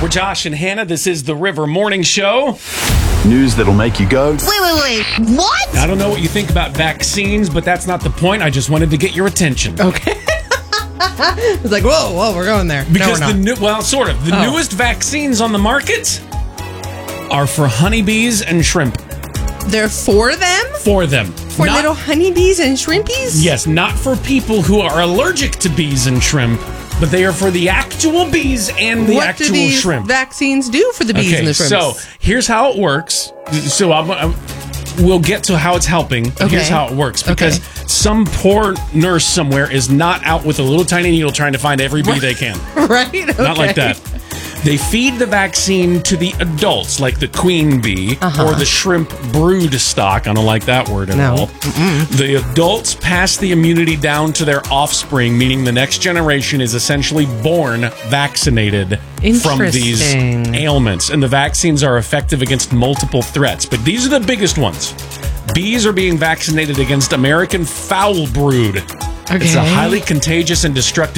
Josh and Hannah. This is the River Morning Show. News that'll make you go, Wait. What? I don't know what you think about vaccines, but that's not the point. I just wanted to get your attention. Okay. It's like, whoa, we're going there. Because no, we're not. the newest vaccines on the market are for honeybees and shrimp. They're for them? For them. For little honeybees and shrimpies? Yes, not for people who are allergic to bees and shrimp, but they are for the actual bees and the actual What do these shrimp. vaccines do for the bees and the shrimps? So here's how it works. So we'll get to how it's helping. But here's how it works. Because some poor nurse somewhere is not out with a little tiny needle trying to find every bee they can. Right? Okay. Not like that. They feed the vaccine to the adults, like the queen bee or the shrimp brood stock. I don't like that word at all. The adults pass the immunity down to their offspring, meaning the next generation is essentially born vaccinated from these ailments. And the vaccines are effective against multiple threats. But these are the biggest ones. Bees are being vaccinated against American foul brood. It's a highly contagious and destructive